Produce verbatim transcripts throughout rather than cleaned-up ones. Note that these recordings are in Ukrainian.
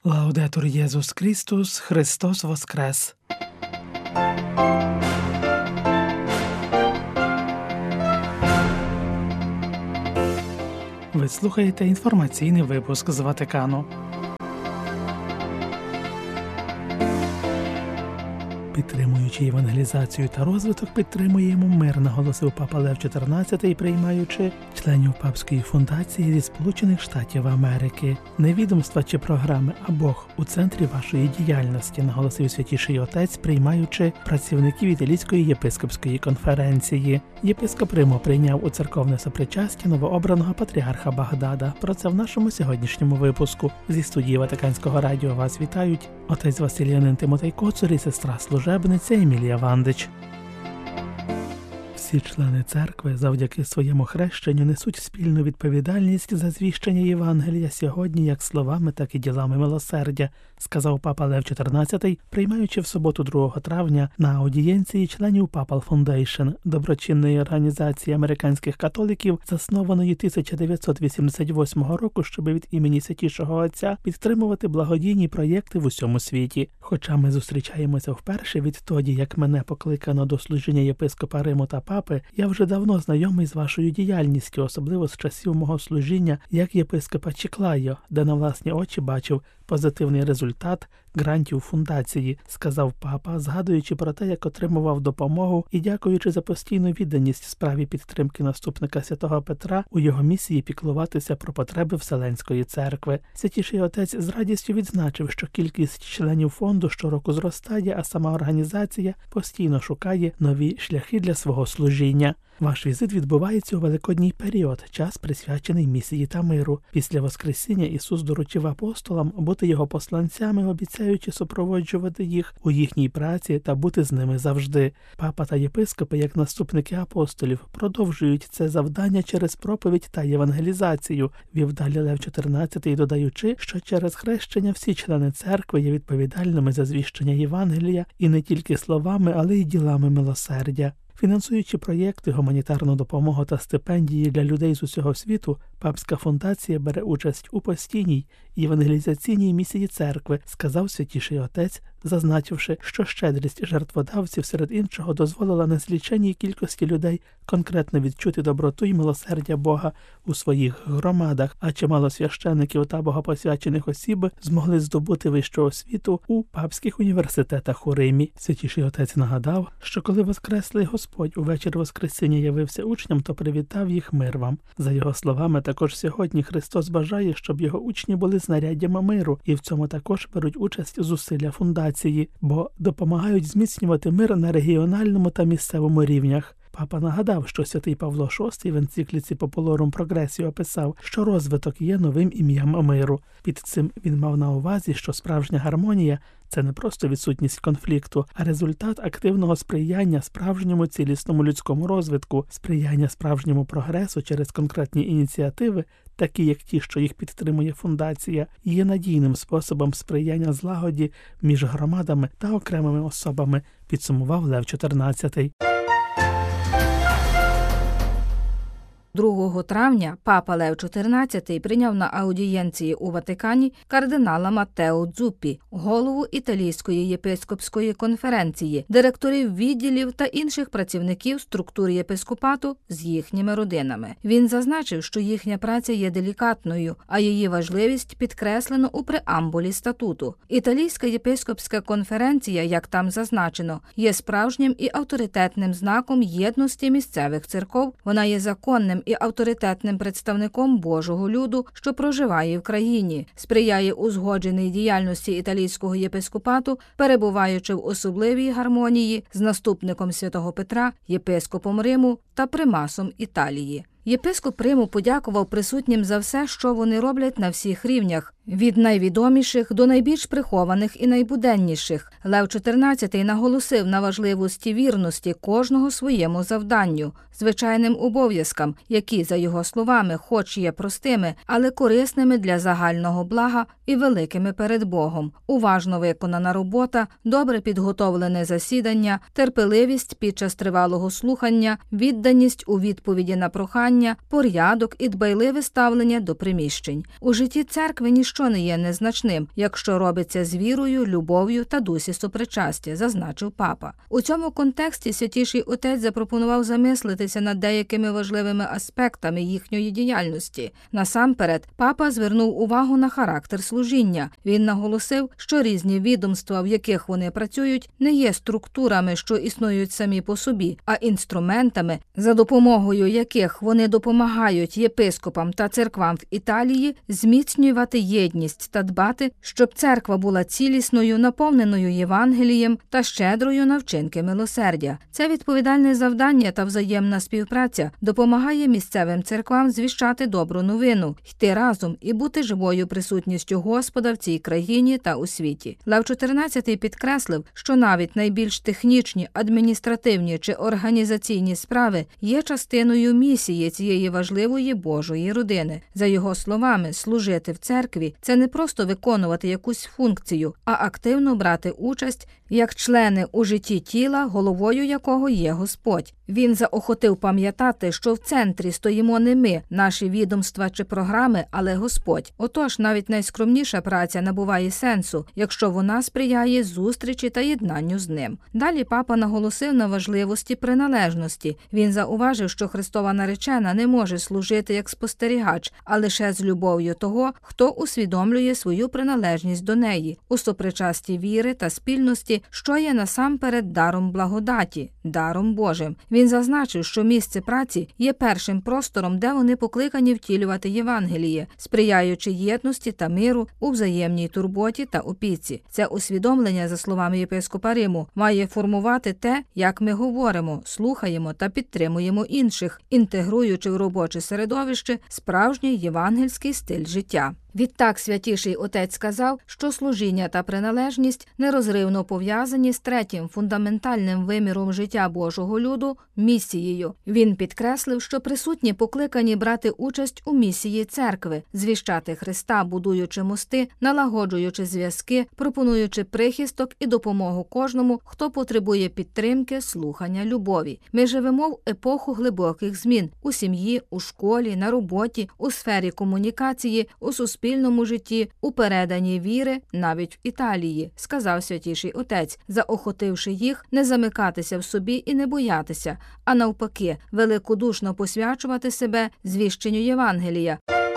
Лаудетур Єсус Христос, Христос воскрес! Ви слухаєте інформаційний випуск з Ватикану. Підтримуючи евангелізацію та розвиток, підтримуємо мир, наголосив папа Лев чотирнадцятий, приймаючи членів папської фундації зі Сполучених Штатів Америки. Не відомства чи програми, а Бог у центрі вашої діяльності, наголосив Святіший Отець, приймаючи працівників Італійської єпископської конференції. Єпископ Риму прийняв у церковне сопричастя новообраного патріарха Багдада. Про це в нашому сьогоднішньому випуску. Зі студії Ватиканського радіо вас вітають отець Василіянин Тимотей Коцур і сестра служебниця Емілія Вандич. Всі члени церкви завдяки своєму хрещенню несуть спільну відповідальність за звіщення Євангелія сьогодні як словами, так і ділами милосердя, сказав папа Лев чотирнадцятий, приймаючи в суботу другого травня на аудієнції членів Papal Foundation, доброчинної організації американських католиків, заснованої тисяча дев'ятсот вісімдесят восьмого року, щоб від імені Святішого Отця підтримувати благодійні проєкти в усьому світі. Хоча ми зустрічаємося вперше відтоді, як мене покликано до служіння єпископа Риму та папи, я вже давно знайомий з вашою діяльністю, особливо з часів мого служіння як єпископа Чіклайо, де на власні очі бачив позитивний результат грантів фундації, сказав папа, згадуючи про те, як отримував допомогу і дякуючи за постійну відданість справі підтримки наступника святого Петра у його місії піклуватися про потреби Вселенської церкви. Святіший Отець з радістю відзначив, що кількість членів фонду щороку зростає, а сама організація постійно шукає нові шляхи для свого служіння. Ваш візит відбувається у великодній період, час присвячений місії та миру. Після Воскресіння Ісус доручив апостолам бути його посланцями, обіцяючи супроводжувати їх у їхній праці та бути з ними завжди. Папа та єпископи, як наступники апостолів, продовжують це завдання через проповідь та євангелізацію, вів далі Лев чотирнадцятий, додаючи, що через хрещення всі члени церкви є відповідальними за звіщення Євангелія і не тільки словами, але й ділами милосердя. Фінансуючи проєкти, гуманітарну допомогу та стипендії для людей з усього світу, папська фундація бере участь у постійній євангелізаційній місії церкви, сказав Святіший Отець, зазначивши, що щедрість жертводавців серед іншого дозволила незліченій кількості людей конкретно відчути доброту й милосердя Бога у своїх громадах, а чимало священиків та богопосвячених осіб змогли здобути вищу освіту у папських університетах у Римі. Святіший Отець нагадав, що коли Воскреслий Господь у вечір Воскресіння явився учням, то привітав їх мир вам. За його словами, також сьогодні Христос бажає, щоб його учні були знаряддями миру, і в цьому також беруть участь зусилля фундації, бо допомагають зміцнювати мир на регіональному та місцевому рівнях. Папа нагадав, що святий Павло шостий в енцикліці Populorum Progressio описав, що розвиток є новим ім'ям миру. Під цим він мав на увазі, що справжня гармонія – це не просто відсутність конфлікту, а результат активного сприяння справжньому цілісному людському розвитку, сприяння справжньому прогресу через конкретні ініціативи, такі як ті, що їх підтримує фундація, є надійним способом сприяння злагоді між громадами та окремими особами, підсумував Лев чотирнадцятий. другого травня папа Лев чотирнадцятий прийняв на аудієнції у Ватикані кардинала Маттео Дзуппі, голову Італійської єпископської конференції, директорів відділів та інших працівників структур єпископату з їхніми родинами. Він зазначив, що їхня праця є делікатною, а її важливість підкреслено у преамбулі статуту. Італійська єпископська конференція, як там зазначено, є справжнім і авторитетним знаком єдності місцевих церков. Вона є законним і авторитетним представником Божого люду, що проживає в країні, сприяє узгодженій діяльності італійського єпископату, перебуваючи в особливій гармонії з наступником святого Петра, єпископом Риму та примасом Італії. Єпископ Риму подякував присутнім за все, що вони роблять на всіх рівнях, від найвідоміших до найбільш прихованих і найбуденніших. Лев чотирнадцятий наголосив на важливості вірності кожного своєму завданню, звичайним обов'язкам, які, за його словами, хоч є простими, але корисними для загального блага і великими перед Богом. Уважно виконана робота, добре підготовлене засідання, терпеливість під час тривалого слухання, відданість у відповіді на прохання, прибирання, порядок і дбайливе ставлення до приміщень. У житті церкви ніщо не є незначним, якщо робиться з вірою, любов'ю та дусі сопричастя, зазначив папа. У цьому контексті Святіший Отець запропонував замислитися над деякими важливими аспектами їхньої діяльності. Насамперед, папа звернув увагу на характер служіння. Він наголосив, що різні відомства, в яких вони працюють, не є структурами, що існують самі по собі, а інструментами, за допомогою яких вони допомагають єпископам та церквам в Італії зміцнювати єдність та дбати, щоб церква була цілісною, наповненою Євангелієм та щедрою на вчинки милосердя. Це відповідальне завдання та взаємна співпраця допомагає місцевим церквам звіщати добру новину, йти разом і бути живою присутністю Господа в цій країні та у світі. Лев чотирнадцятий підкреслив, що навіть найбільш технічні, адміністративні чи організаційні справи є частиною місії цієї важливої Божої родини. За його словами, служити в церкві – це не просто виконувати якусь функцію, а активно брати участь як члени у житті тіла, головою якого є Господь. Він заохотив пам'ятати, що в центрі стоїмо не ми, наші відомства чи програми, але Господь. Отож, навіть найскромніша праця набуває сенсу, якщо вона сприяє зустрічі та єднанню з ним. Далі папа наголосив на важливості приналежності. Він зауважив, що Христова наречена не може служити як спостерігач, а лише з любов'ю того, хто усвідомлює свою приналежність до неї, у сопричасті віри та спільності, що є насамперед даром благодаті, даром Божим. Він зазначив, що місце праці є першим простором, де вони покликані втілювати Євангеліє, сприяючи єдності та миру у взаємній турботі та опіці. Це усвідомлення, за словами єпископа Риму, має формувати те, як ми говоримо, слухаємо та підтримуємо інших, інтегруючи в робоче середовище справжній євангельський стиль життя. Відтак Святіший Отець сказав, що служіння та приналежність нерозривно пов'язані з третім фундаментальним виміром життя Божого люду – місією. Він підкреслив, що присутні покликані брати участь у місії церкви, звіщати Христа, будуючи мости, налагоджуючи зв'язки, пропонуючи прихисток і допомогу кожному, хто потребує підтримки, слухання, любові. Ми живемо в епоху глибоких змін – у сім'ї, у школі, на роботі, у сфері комунікації, у суспільстві, в спільному житті, у переданні віри, навіть в Італії, сказав Святіший Отець, заохотивши їх не замикатися в собі і не боятися, а навпаки, великодушно посвячувати себе звіщенню Євангелія.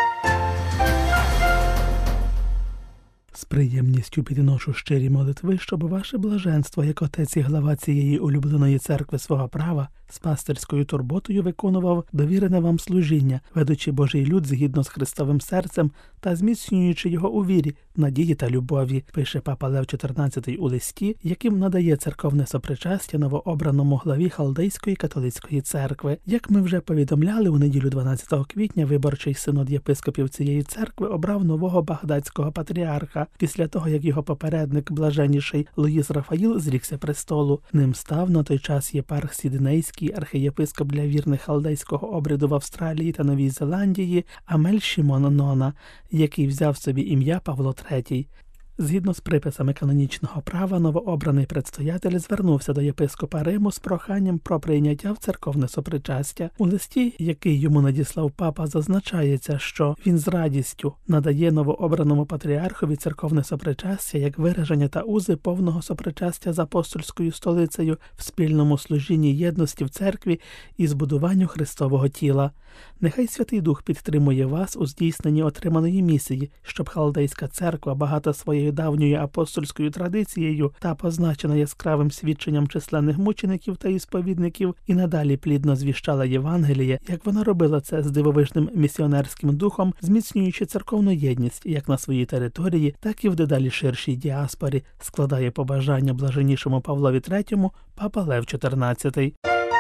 З приємністю підношу щирі молитви, щоб ваше блаженство, як отець і глава цієї улюбленої церкви свого права, з пастирською турботою виконував довірене вам служіння, ведучи Божий люд згідно з Христовим серцем та зміцнюючи його у вірі, надії та любові, пише папа Лев чотирнадцятий у листі, яким надає церковне сопричастя новообраному главі Халдейської католицької церкви. Як ми вже повідомляли, у неділю дванадцятого квітня виборчий синод єпископів цієї церкви обрав нового багдадського патріарха, після того, як його попередник, блаженніший Луїс Рафаїл, зрікся престолу. Ним став на той час єпарх Сіднейський, архієпископ для вірних халдейського обряду в Австралії та Новій Зеландії Амель Шімон Нона, який взяв собі ім'я Павло третій. Згідно з приписами канонічного права, новообраний предстоятель звернувся до єпископа Риму з проханням про прийняття в церковне сопричастя. У листі, який йому надіслав папа, зазначається, що він з радістю надає новообраному патріархові церковне сопричастя як вираження та узи повного сопричастя з апостольською столицею в спільному служінні єдності в церкві і збудуванню Христового тіла. Нехай Святий Дух підтримує вас у здійсненні отриманої місії, щоб Халдейська церква, багата своєю давньою апостольською традицією та позначена яскравим свідченням численних мучеників та ісповідників, і надалі плідно звіщала Євангеліє, як вона робила це з дивовижним місіонерським духом, зміцнюючи церковну єдність як на своїй території, так і в дедалі ширшій діаспорі, складає побажання блаженнішому Павлові третьому папа Лев чотирнадцятий.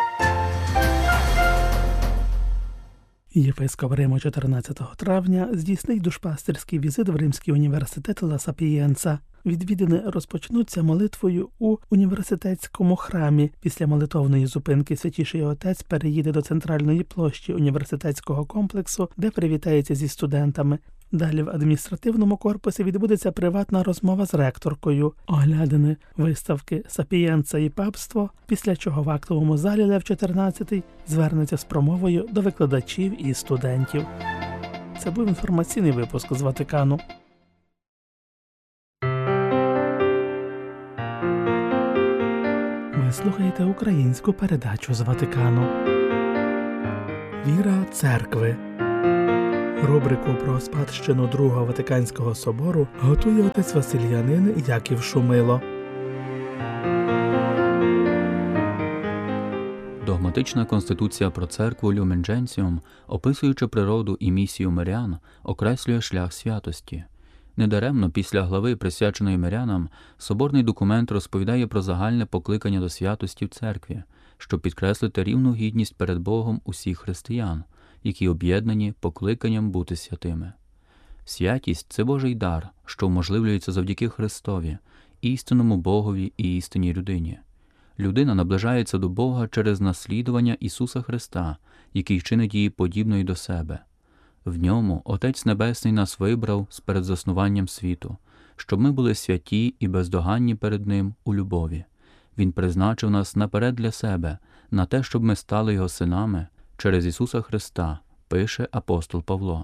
Єпископ Риму чотирнадцятого травня здійснить душпастирський візит в Римський університет Ла Сапієнца. Відвідини розпочнуться молитвою у університетському храмі. Після молитовної зупинки Святіший Отець переїде до центральної площі університетського комплексу, де привітається зі студентами. Далі в адміністративному корпусі відбудеться приватна розмова з ректоркою, оглядини виставки «Сапієнца і папство», після чого в актовому залі Лев чотирнадцятий звернеться з промовою до викладачів і студентів. Це був інформаційний випуск з Ватикану. Ви слухаєте українську передачу з Ватикану. Віра церкви. Рубрику про спадщину Другого Ватиканського собору готує отець Василянин Яків Шумило. Догматична конституція про церкву Люмен Генціум, описуючи природу і місію мирян, окреслює шлях святості. Недаремно після глави, присвяченої мирянам, соборний документ розповідає про загальне покликання до святості в церкві, щоб підкреслити рівну гідність перед Богом усіх християн, які об'єднані покликанням бути святими. Святість – це Божий дар, що вможливлюється завдяки Христові, істинному Богові і істинній людині. Людина наближається до Бога через наслідування Ісуса Христа, який чинить її подібною до себе. В ньому Отець Небесний нас вибрав з перед заснуванням світу, щоб ми були святі і бездоганні перед Ним у любові. Він призначив нас наперед для себе, на те, щоб ми стали Його синами через Ісуса Христа, пише апостол Павло.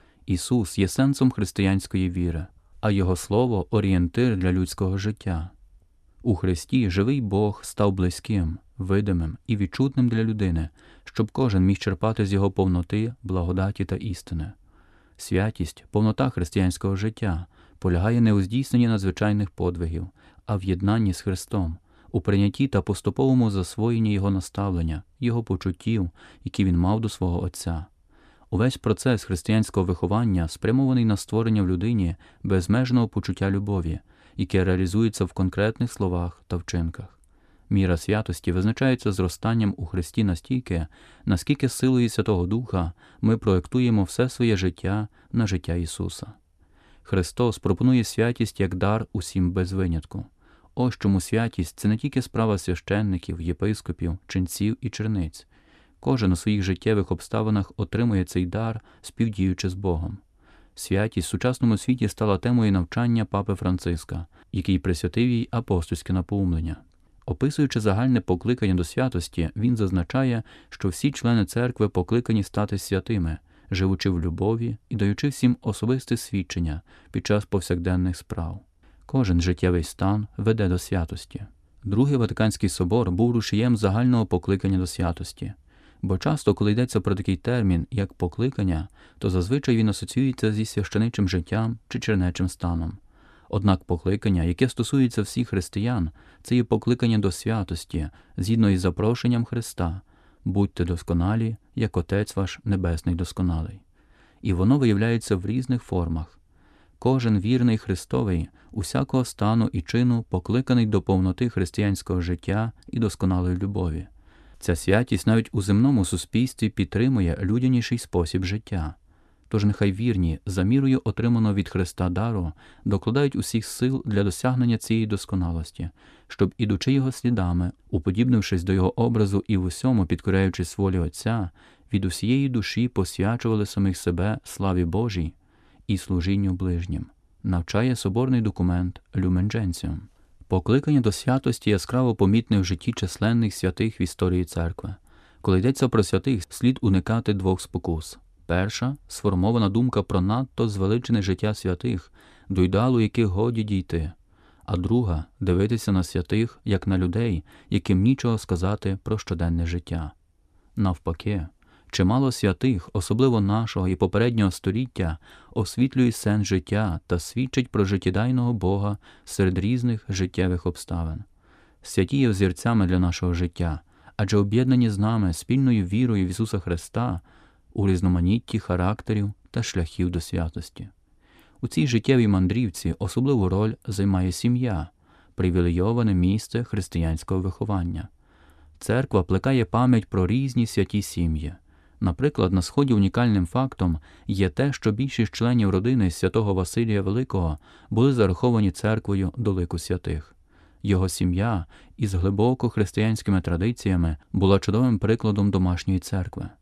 Ісус є сенсом християнської віри, а Його Слово – орієнтир для людського життя. У Христі живий Бог став близьким, видимим і відчутним для людини, щоб кожен міг черпати з Його повноти, благодаті та істини. Святість, повнота християнського життя полягає не у здійсненні надзвичайних подвигів, а в єднанні з Христом, у прийнятті та поступовому засвоєнні Його наставлення, Його почуттів, які Він мав до свого Отця. Увесь процес християнського виховання спрямований на створення в людині безмежного почуття любові, яке реалізується в конкретних словах та вчинках. Міра святості визначається зростанням у Христі настільки, наскільки силою Святого Духа ми проєктуємо все своє життя на життя Ісуса. Христос пропонує святість як дар усім без винятку. Ось чому святість – це не тільки справа священників, єпископів, ченців і черниць. Кожен у своїх життєвих обставинах отримує цей дар, співдіючи з Богом. Святість в сучасному світі стала темою навчання Папи Франциска, який присвятив їй апостольське напоумлення. Описуючи загальне покликання до святості, він зазначає, що всі члени церкви покликані стати святими, живучи в любові і даючи всім особисте свідчення під час повсякденних справ. Кожен життєвий стан веде до святості. Другий Ватиканський собор був рушієм загального покликання до святості. Бо часто, коли йдеться про такий термін, як покликання, то зазвичай він асоціюється зі священичим життям чи чернечим станом. Однак покликання, яке стосується всіх християн, це є покликання до святості, згідно із запрошенням Христа «Будьте досконалі, як Отець ваш Небесний досконалий». І воно виявляється в різних формах. Кожен вірний Христовий, усякого стану і чину покликаний до повноти християнського життя і досконалої любові. Ця святість навіть у земному суспільстві підтримує людяніший спосіб життя. Тож нехай вірні, за мірою отриманого від Христа дару, докладають усіх сил для досягнення цієї досконалості, щоб, ідучи Його слідами, уподібнившись до Його образу і в усьому підкоряючись волі Отця, від усієї душі посвячували самих себе славі Божій і служінню ближнім. Навчає соборний документ Люмен Генціум. Покликання до святості яскраво помітне в житті численних святих в історії церкви. Коли йдеться про святих, слід уникати двох спокус. Перша – сформована думка про надто звеличене життя святих, до ідеалу яких годі дійти. А друга – дивитися на святих, як на людей, яким нічого сказати про щоденне життя. Навпаки, чимало святих, особливо нашого і попереднього століття, освітлюють сенс життя та свідчать про життєдайного Бога серед різних життєвих обставин. Святі є взірцями для нашого життя, адже об'єднані з нами спільною вірою в Ісуса Христа у різноманітті характерів та шляхів до святості. У цій життєвій мандрівці особливу роль займає сім'я, привілейоване місце християнського виховання. Церква плекає пам'ять про різні святі сім'ї. Наприклад, на Сході унікальним фактом є те, що більшість членів родини святого Василія Великого були зараховані церквою до лику святих. Його сім'я із глибоко християнськими традиціями була чудовим прикладом домашньої церкви.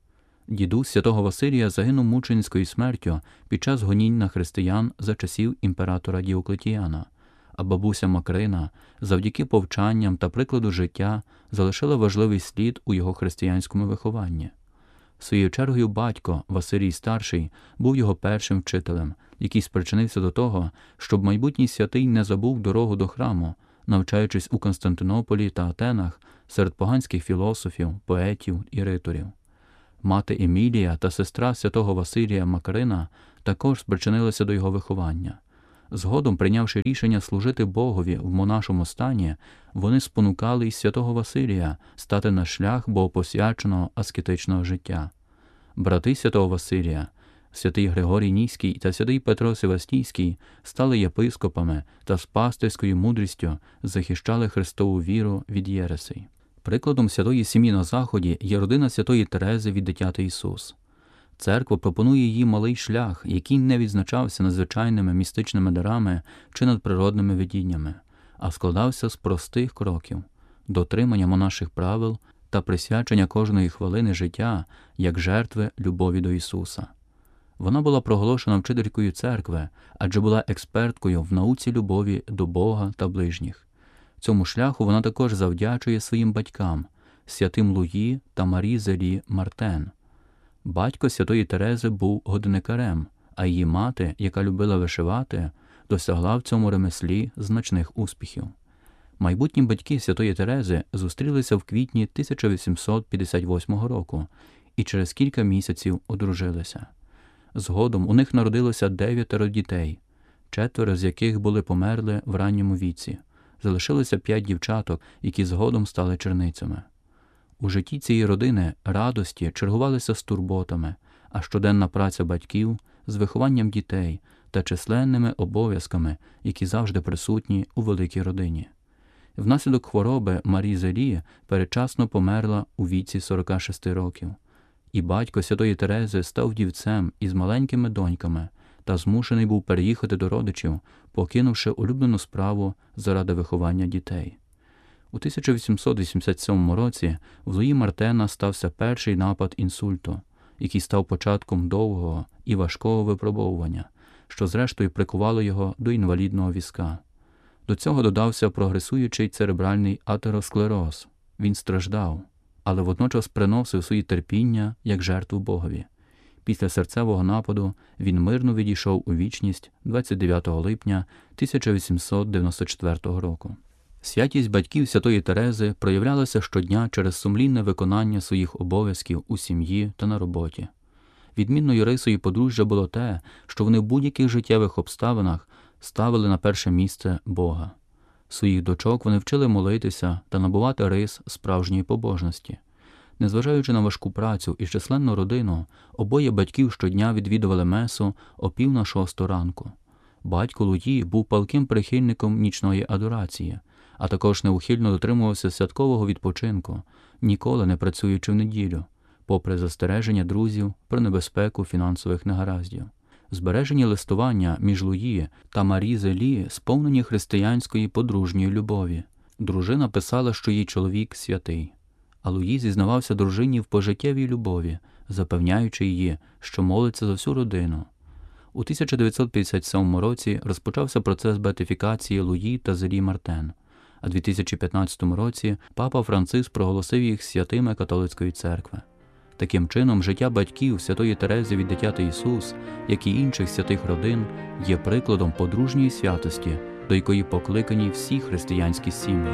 Дідусь святого Василія загинув мученицькою смертю під час гонінь на християн за часів імператора Діоклетіана, а бабуся Макрина завдяки повчанням та прикладу життя залишила важливий слід у його християнському вихованні. Своєю чергою батько, Василій Старший, був його першим вчителем, який спричинився до того, щоб майбутній святий не забув дорогу до храму, навчаючись у Константинополі та Атенах серед поганських філософів, поетів і риторів. Мати Емілія та сестра святого Василія Макарина також спричинилися до його виховання. Згодом, прийнявши рішення служити Богові в монашому стані, вони спонукали й святого Василія стати на шлях богопосвяченого аскетичного життя. Брати святого Василія, святий Григорій Ніський та святий Петро Севастійський, стали єпископами та з пастирською мудрістю захищали Христову віру від єресей. Прикладом святої сім'ї на Заході є родина святої Терези від дитяти Ісус. Церква пропонує їй малий шлях, який не відзначався надзвичайними містичними дарами чи надприродними видіннями, а складався з простих кроків – дотримання монаших правил та присвячення кожної хвилини життя як жертви любові до Ісуса. Вона була проголошена вчителькою церкви, адже була експерткою в науці любові до Бога та ближніх. Цьому шляху вона також завдячує своїм батькам – святим Луї та Марі Зелі Мартен. Батько святої Терези був годинникарем, а її мати, яка любила вишивати, досягла в цьому ремеслі значних успіхів. Майбутні батьки святої Терези зустрілися в квітні тисяча вісімсот п'ятдесят восьмого року і через кілька місяців одружилися. Згодом у них народилося дев'ятеро дітей, четверо з яких були померли в ранньому віці. Залишилося п'ять дівчаток, які згодом стали черницями. У житті цієї родини радості чергувалися з турботами, а щоденна праця батьків з вихованням дітей та численними обов'язками, які завжди присутні у великій родині. Внаслідок хвороби Марі Зелі передчасно померла у віці сорока шести років, і батько святої Терези став вдівцем із маленькими доньками та змушений був переїхати до родичів, покинувши улюблену справу заради виховання дітей. У тисяча вісімсот вісімдесят сьомому році в Луї Мартена стався перший напад інсульту, який став початком довгого і важкого випробовування, що зрештою прикувало його до інвалідного візка. До цього додався прогресуючий церебральний атеросклероз. Він страждав, але водночас приносив свої терпіння як жертву Богові. Після серцевого нападу він мирно відійшов у вічність двадцять дев'ятого липня тисяча вісімсот дев'яносто четвертого року. Святість батьків святої Терези проявлялася щодня через сумлінне виконання своїх обов'язків у сім'ї та на роботі. Відмінною рисою подружжя було те, що вони в будь-яких життєвих обставинах ставили на перше місце Бога. Своїх дочок вони вчили молитися та набувати рис справжньої побожності. Незважаючи на важку працю і численну родину, обоє батьків щодня відвідували месу о пів на шосту ранку. Батько Луї був палким прихильником нічної адорації, а також неухильно дотримувався святкового відпочинку, ніколи не працюючи в неділю, попри застереження друзів про небезпеку фінансових негараздів. Збережені листування між Луї та Марі Зелі сповнені християнської подружньої любові. Дружина писала, що її чоловік святий, а Луї зізнавався дружині в пожиттєвій любові, запевняючи її, що молиться за всю родину. У тисяча дев'ятсот п'ятдесят сьомому році розпочався процес беатифікації Луї та Зелі Мартен, а у дві тисячі п'ятнадцятому році папа Франциск проголосив їх святими католицької церкви. Таким чином, життя батьків святої Терези від дитяти Ісус, як і інших святих родин, є прикладом подружньої святості, до якої покликані всі християнські сім'ї.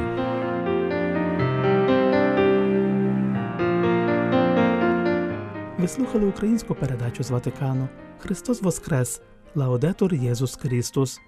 Ви слухали українську передачу з Ватикану. Христос Воскрес! Лаудетур Єсус Христос!